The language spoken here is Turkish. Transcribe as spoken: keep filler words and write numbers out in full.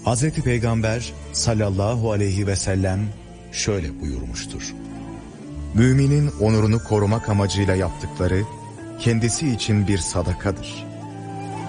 Hazreti Peygamber sallallahu aleyhi ve sellem şöyle buyurmuştur: Müminin onurunu korumak amacıyla yaptıkları kendisi için bir sadakadır.